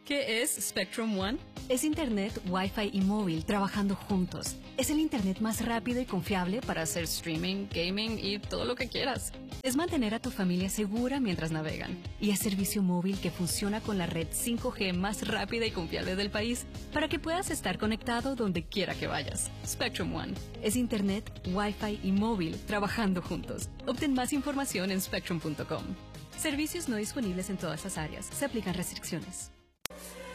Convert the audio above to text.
¿Qué es Spectrum One? Es Internet, Wi-Fi y móvil trabajando juntos. Es el Internet más rápido y confiable Para hacer streaming, gaming y todo lo que quieras. Es mantener a tu familia segura mientras navegan. Y es servicio móvil que funciona con la red 5G más rápida y confiable del país para que puedas estar conectado donde quiera que vayas. Spectrum One. Es Internet, Wi-Fi y móvil trabajando juntos. Obtén más información en spectrum.com. Servicios no disponibles en todas las áreas. Se aplican restricciones.